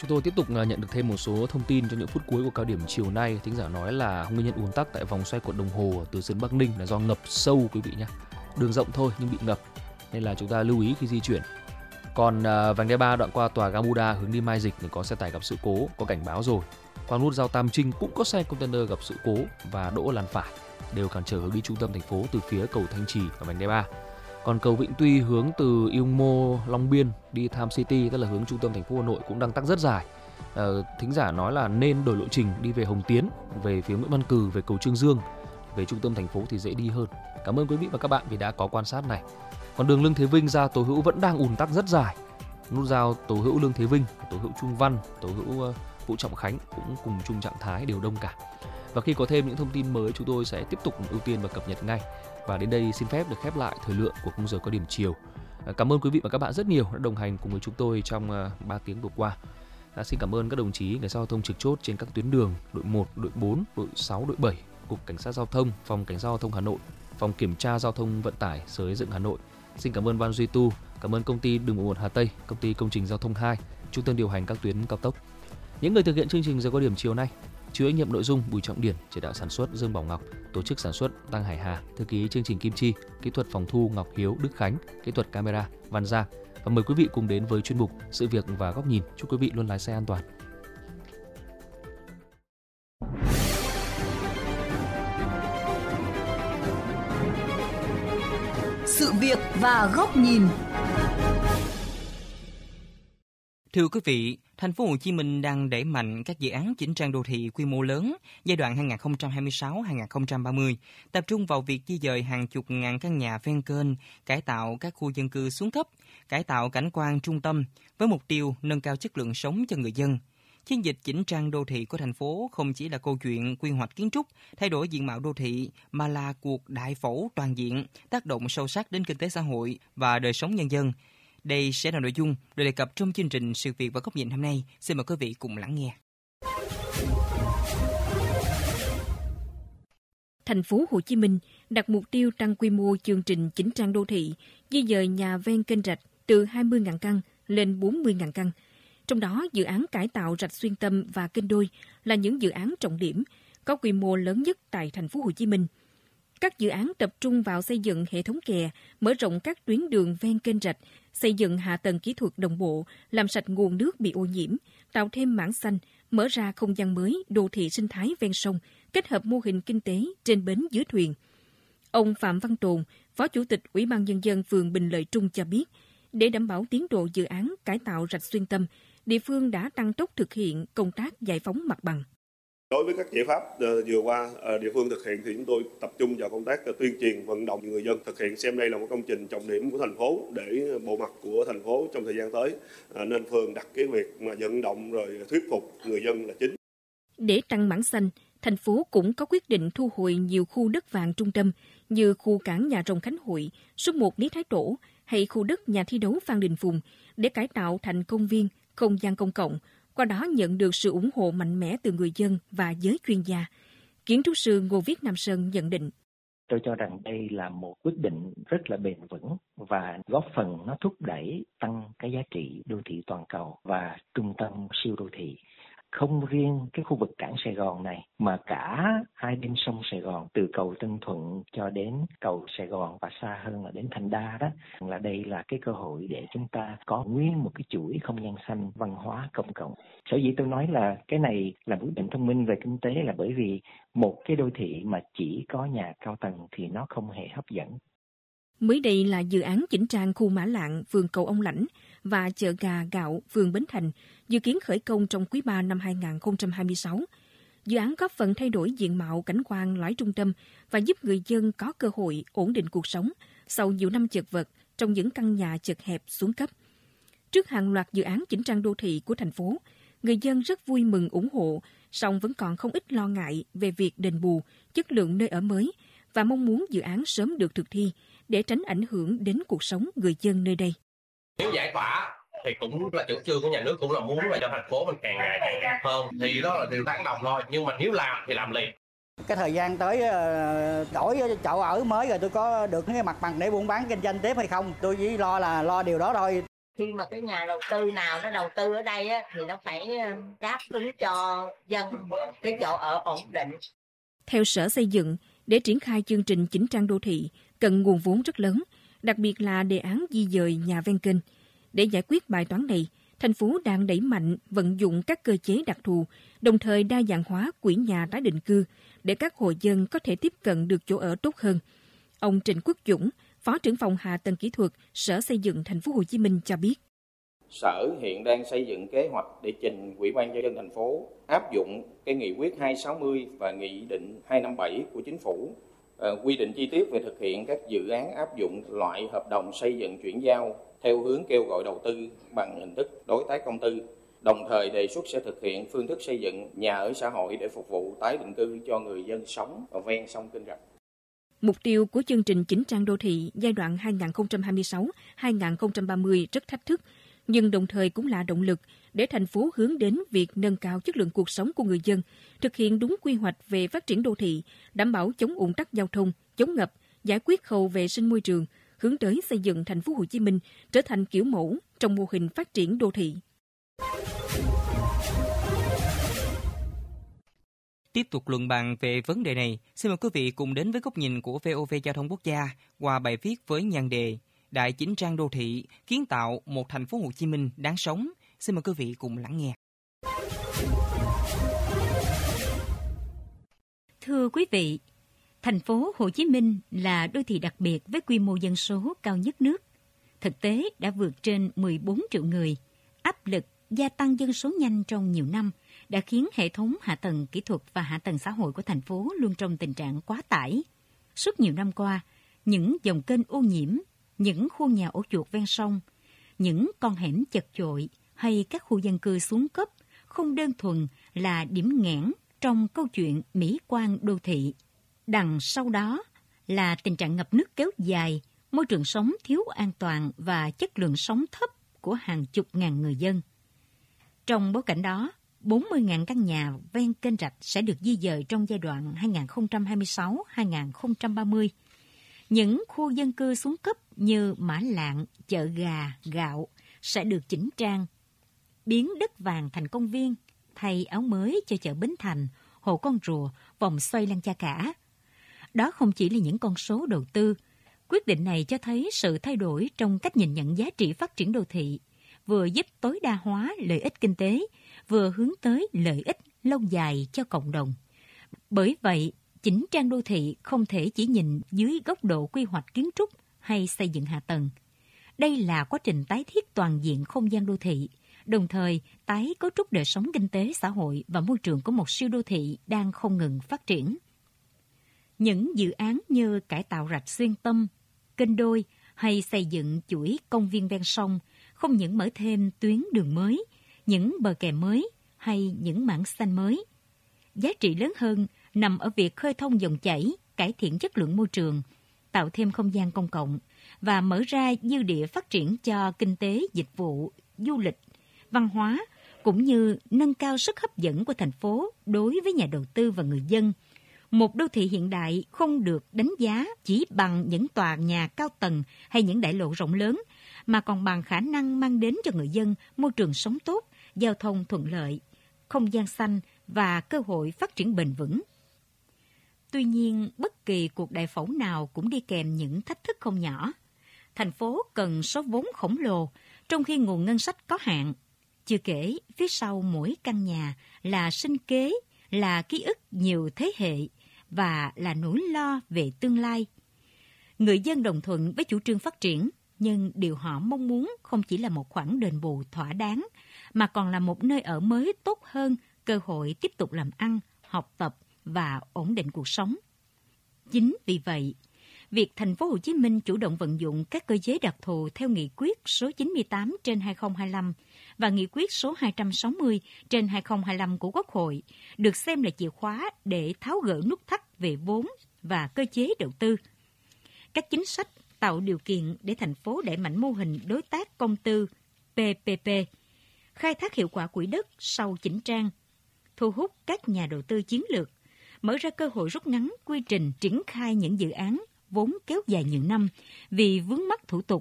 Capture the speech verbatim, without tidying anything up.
Chúng tôi tiếp tục nhận được thêm một số thông tin trong những phút cuối của cao điểm chiều nay. Thính giả nói là nguyên nhân ùn tắc tại vòng xoay quận Đồng Hồ từ sân Bắc Ninh là do ngập sâu quý vị nhé. Đường rộng thôi nhưng bị ngập nên là chúng ta lưu ý khi di chuyển. Còn uh, vành đai ba đoạn qua tòa Gamuda hướng đi Mai Dịch thì có xe tải gặp sự cố, có cảnh báo rồi. Qua nút giao Tam Trinh cũng có xe container gặp sự cố và đỗ làn phải, đều cản trở hướng đi trung tâm thành phố từ phía cầu Thanh Trì và vành đai ba. Còn cầu Vĩnh Tuy hướng từ Yêu Mô, Long Biên đi Tham City, tức là hướng trung tâm thành phố Hà Nội cũng đang tắc rất dài. À, thính giả nói là nên đổi lộ trình đi về Hồng Tiến, về phía Nguyễn Văn Cừ, về cầu Trương Dương, về trung tâm thành phố thì dễ đi hơn. Cảm ơn quý vị và các bạn vì đã có quan sát này. Còn đường Lương Thế Vinh ra Tố Hữu vẫn đang ùn tắc rất dài. Nút giao Tố Hữu Lương Thế Vinh, Tố Hữu Trung Văn, Tố Hữu uh, Vũ Trọng Khánh cũng cùng chung trạng thái đều đông cả. Và khi có thêm những thông tin mới chúng tôi sẽ tiếp tục ưu tiên và cập nhật ngay. Và đến đây xin phép được khép lại thời lượng của khung giờ cao điểm chiều. Cảm ơn quý vị và các bạn rất nhiều đã đồng hành cùng với chúng tôi trong ba tiếng vừa qua. À, xin cảm ơn các đồng chí cảnh sát giao thông trực chốt trên các tuyến đường đội một, đội bốn, đội sáu, đội bảy, Cục Cảnh sát Giao thông, Phòng Cảnh sát Giao thông Hà Nội, Phòng Kiểm tra Giao thông Vận tải Sở Xây dựng Hà Nội. Xin cảm ơn ban duy tu, cảm ơn công ty Đường bộ một Hà Tây, công ty Công trình Giao thông hai, trung tâm điều hành các tuyến cao tốc. Những người thực hiện chương trình giờ cao điểm chiều nay: chịu trách nhiệm nội dung Bùi Trọng Điển, chỉ đạo sản xuất Dương Bảo Ngọc, tổ chức sản xuất Tăng Hải Hà, thư ký chương trình Kim Chi, kỹ thuật phòng thu Ngọc Hiếu, Đức Khánh, kỹ thuật camera Văn Giang. Và mời quý vị cùng đến với chuyên mục Sự việc và góc nhìn. Chúc quý vị luôn lái xe an toàn. Sự việc và góc nhìn. Thưa quý vị, thành phố Hồ Chí Minh đang đẩy mạnh các dự án chỉnh trang đô thị quy mô lớn giai đoạn hai nghìn không trăm hai mươi sáu đến hai nghìn không trăm ba mươi, tập trung vào việc di dời hàng chục ngàn căn nhà ven kênh, cải tạo các khu dân cư xuống cấp, cải tạo cảnh quan trung tâm với mục tiêu nâng cao chất lượng sống cho người dân. Chiến dịch chỉnh trang đô thị của thành phố không chỉ là câu chuyện quy hoạch kiến trúc, thay đổi diện mạo đô thị, mà là cuộc đại phẫu toàn diện, tác động sâu sắc đến kinh tế xã hội và đời sống nhân dân. Đây sẽ là nội dung được đề cập trong chương trình Sự việc và góc nhìn hôm nay. Xin mời quý vị cùng lắng nghe. Thành phố Hồ Chí Minh đặt mục tiêu tăng quy mô chương trình chỉnh trang đô thị, di dời nhà ven kênh rạch từ hai mươi nghìn căn lên bốn mươi nghìn căn. Trong đó, dự án cải tạo rạch Xuyên Tâm và kênh Đôi là những dự án trọng điểm, có quy mô lớn nhất tại Thành phố Hồ Chí Minh. Các dự án tập trung vào xây dựng hệ thống kè, mở rộng các tuyến đường ven kênh rạch, xây dựng hạ tầng kỹ thuật đồng bộ, làm sạch nguồn nước bị ô nhiễm, tạo thêm mảng xanh, mở ra không gian mới, đô thị sinh thái ven sông, kết hợp mô hình kinh tế trên bến dưới thuyền. Ông Phạm Văn Tồn, Phó Chủ tịch Ủy ban Nhân dân phường Bình Lợi Trung cho biết, để đảm bảo tiến độ dự án cải tạo rạch Xuyên Tâm, địa phương đã tăng tốc thực hiện công tác giải phóng mặt bằng. Đối với các giải pháp vừa qua địa phương thực hiện thì chúng tôi tập trung vào công tác tuyên truyền vận động người dân thực hiện xem đây là một công trình trọng điểm của thành phố để bộ mặt của thành phố trong thời gian tới, nên phường đặt cái việc mà vận động rồi thuyết phục người dân là chính. Để tăng mảng xanh, thành phố cũng có quyết định thu hồi nhiều khu đất vàng trung tâm như khu cảng nhà rồng Khánh Hội, số một Lý Thái Tổ hay khu đất nhà thi đấu Phan Đình Phùng để cải tạo thành công viên, không gian công cộng. Qua đó nhận được sự ủng hộ mạnh mẽ từ người dân và giới chuyên gia. Kiến trúc sư Ngô Viết Nam Sơn nhận định. Tôi cho rằng đây là một quyết định rất là bền vững và góp phần nó thúc đẩy tăng cái giá trị đô thị toàn cầu và trung tâm siêu đô thị. Không riêng cái khu vực cảng Sài Gòn này mà cả hai bên sông Sài Gòn, từ cầu Tân Thuận cho đến cầu Sài Gòn và xa hơn là đến Thanh Đa đó, là đây là cái cơ hội để chúng ta có nguyên một cái chuỗi không gian xanh văn hóa công cộng. Sở dĩ tôi nói là cái này là quyết định thông minh về kinh tế là bởi vì một cái đô thị mà chỉ có nhà cao tầng thì nó không hề hấp dẫn. Mới đây là dự án chỉnh trang khu Mã Lạng, phường Cầu Ông Lãnh và chợ Gà Gạo, phường Bến Thành, dự kiến khởi công trong quý ba năm hai nghìn không trăm hai mươi sáu. Dự án góp phần thay đổi diện mạo cảnh quan lõi trung tâm và giúp người dân có cơ hội ổn định cuộc sống sau nhiều năm chật vật trong những căn nhà chật hẹp xuống cấp. Trước hàng loạt dự án chỉnh trang đô thị của thành phố, người dân rất vui mừng ủng hộ, song vẫn còn không ít lo ngại về việc đền bù, chất lượng nơi ở mới và mong muốn dự án sớm được thực thi để tránh ảnh hưởng đến cuộc sống người dân nơi đây. Nếu giải tỏa thì cũng là chủ trương của nhà nước, cũng là muốn là cho thành phố mình càng ngày càng đẹp hơn, thì đó là điều tán đồng thôi, nhưng mà nếu làm thì làm liền. Cái thời gian tới đổi chỗ ở mới rồi tôi có được cái mặt bằng để buôn bán kinh doanh tiếp hay không, tôi chỉ lo là lo điều đó thôi. khi mà cái nhà đầu tư nào nó đầu tư ở đây á, thì nó phải đáp ứng cho dân cái chỗ ở ổn định. Theo Sở Xây dựng, để triển khai chương trình chỉnh trang đô thị cần nguồn vốn rất lớn, đặc biệt là đề án di dời nhà ven kênh. Để giải quyết bài toán này, thành phố đang đẩy mạnh vận dụng các cơ chế đặc thù, đồng thời đa dạng hóa quỹ nhà tái định cư để các hộ dân có thể tiếp cận được chỗ ở tốt hơn. Ông Trịnh Quốc Dũng, Phó trưởng phòng Hạ tầng Kỹ thuật, Sở Xây dựng Thành phố Hồ Chí Minh cho biết. Sở hiện đang xây dựng kế hoạch để trình Ủy ban nhân dân thành phố áp dụng cái nghị quyết hai trăm sáu mươi và nghị định hai trăm năm mươi bảy của Chính phủ, uh, quy định chi tiết về thực hiện các dự án áp dụng loại hợp đồng xây dựng chuyển giao theo hướng kêu gọi đầu tư bằng hình thức đối tác công tư, đồng thời đề xuất sẽ thực hiện phương thức xây dựng nhà ở xã hội để phục vụ tái định cư cho người dân sống ở ven sông Kênh Rạch. Mục tiêu của chương trình chỉnh trang đô thị giai đoạn hai nghìn không trăm hai mươi sáu đến hai nghìn không trăm ba mươi rất thách thức, nhưng đồng thời cũng là động lực để thành phố hướng đến việc nâng cao chất lượng cuộc sống của người dân, thực hiện đúng quy hoạch về phát triển đô thị, đảm bảo chống ùn tắc giao thông, chống ngập, giải quyết khâu vệ sinh môi trường, hướng tới xây dựng Thành phố Hồ Chí Minh trở thành kiểu mẫu trong mô hình phát triển đô thị. Tiếp tục luận bàn về vấn đề này, xin mời quý vị cùng đến với góc nhìn của vê o vê Giao thông Quốc gia qua bài viết với nhan đề Đại chỉnh trang đô thị kiến tạo một thành phố Hồ Chí Minh đáng sống. Xin mời quý vị cùng lắng nghe. Thưa quý vị, thành phố Hồ Chí Minh là đô thị đặc biệt với quy mô dân số cao nhất nước. Thực tế đã vượt trên mười bốn triệu người. Áp lực gia tăng dân số nhanh trong nhiều năm đã khiến hệ thống hạ tầng kỹ thuật và hạ tầng xã hội của thành phố luôn trong tình trạng quá tải. Suốt nhiều năm qua, những dòng kênh ô nhiễm, những khu nhà ổ chuột ven sông, những con hẻm chật chội hay các khu dân cư xuống cấp không đơn thuần là điểm nghẽn trong câu chuyện mỹ quan đô thị. Đằng sau đó là tình trạng ngập nước kéo dài, môi trường sống thiếu an toàn và chất lượng sống thấp của hàng chục ngàn người dân. Trong bối cảnh đó, bốn mươi nghìn căn nhà ven kênh rạch sẽ được di dời trong giai đoạn hai nghìn không trăm hai mươi sáu đến hai nghìn không trăm ba mươi. Những khu dân cư xuống cấp như Mã Lạng, chợ Gà, Gạo sẽ được chỉnh trang, biến đất vàng thành công viên, thay áo mới cho chợ Bến Thành, Hồ Con Rùa, vòng xoay Lăng Cha Cả. Đó không chỉ là những con số đầu tư. Quyết định này cho thấy sự thay đổi trong cách nhìn nhận giá trị phát triển đô thị, vừa giúp tối đa hóa lợi ích kinh tế, vừa hướng tới lợi ích lâu dài cho cộng đồng. Bởi vậy, chỉnh trang đô thị không thể chỉ nhìn dưới góc độ quy hoạch kiến trúc hay xây dựng hạ tầng. Đây là quá trình tái thiết toàn diện không gian đô thị, đồng thời tái cấu trúc đời sống kinh tế, xã hội và môi trường của một siêu đô thị đang không ngừng phát triển. Những dự án như cải tạo rạch xuyên tâm, kênh đôi hay xây dựng chuỗi công viên ven sông không những mở thêm tuyến đường mới, những bờ kè mới hay những mảng xanh mới. Giá trị lớn hơn nằm ở việc khơi thông dòng chảy, cải thiện chất lượng môi trường, tạo thêm không gian công cộng và mở ra dư địa phát triển cho kinh tế, dịch vụ, du lịch, văn hóa, cũng như nâng cao sức hấp dẫn của thành phố đối với nhà đầu tư và người dân. Một đô thị hiện đại không được đánh giá chỉ bằng những tòa nhà cao tầng hay những đại lộ rộng lớn, mà còn bằng khả năng mang đến cho người dân môi trường sống tốt, giao thông thuận lợi, không gian xanh và cơ hội phát triển bền vững. Tuy nhiên, bất kỳ cuộc đại phẫu nào cũng đi kèm những thách thức không nhỏ. Thành phố cần số vốn khổng lồ, trong khi nguồn ngân sách có hạn. Chưa kể, phía sau mỗi căn nhà là sinh kế, là ký ức nhiều thế hệ và là nỗi lo về tương lai. Người dân đồng thuận với chủ trương phát triển, nhưng điều họ mong muốn không chỉ là một khoản đền bù thỏa đáng, mà còn là một nơi ở mới tốt hơn, cơ hội tiếp tục làm ăn, học tập và ổn định cuộc sống. Chính vì vậy, việc thành phố Hồ Chí Minh chủ động vận dụng các cơ chế đặc thù theo nghị quyết số chín mươi tám trên hai nghìn không trăm hai mươi lăm và nghị quyết số hai trăm sáu mươi trên hai nghìn không trăm hai mươi lăm của Quốc hội được xem là chìa khóa để tháo gỡ nút thắt về vốn và cơ chế đầu tư. Các chính sách tạo điều kiện để thành phố đẩy mạnh mô hình đối tác công tư pê pê pê, khai thác hiệu quả quỹ đất sau chỉnh trang, thu hút các nhà đầu tư chiến lược, mở ra cơ hội rút ngắn quy trình triển khai những dự án vốn kéo dài nhiều năm vì vướng mắc thủ tục